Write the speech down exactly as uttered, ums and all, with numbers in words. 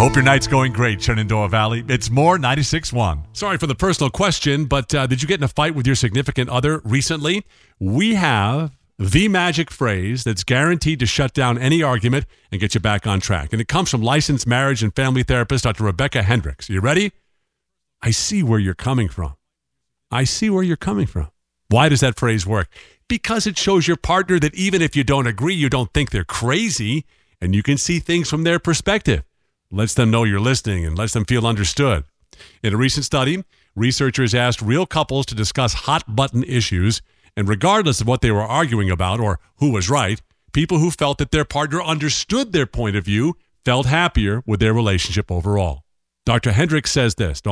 Hope your night's going great, Shenandoah Valley. It's more ninety-six point one. Sorry for the personal question, but uh, did you get in a fight with your significant other recently? We have the magic phrase that's guaranteed to shut down any argument and get you back on track. And it comes from licensed marriage and family therapist Doctor Rebecca Hendricks. Are you ready? I see where you're coming from. I see where you're coming from. Why does that phrase work? Because it shows your partner that even if you don't agree, you don't think they're crazy, and you can see things from their perspective. Lets them know you're listening and lets them feel understood. In a recent study, researchers asked real couples to discuss hot-button issues, and regardless of what they were arguing about or who was right, people who felt that their partner understood their point of view felt happier with their relationship overall. Doctor Hendricks says this,